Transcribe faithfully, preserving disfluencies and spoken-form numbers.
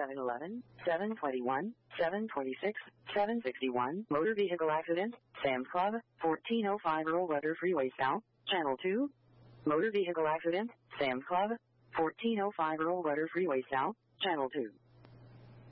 seven eleven, seven twenty-one, seven twenty-six, seven sixty-one, motor vehicle accident, Sam's Club, fourteen oh five Earl Weather Freeway South, Channel two. Motor vehicle accident, Sam's Club, fourteen oh five Earl Weather Freeway South, Channel two.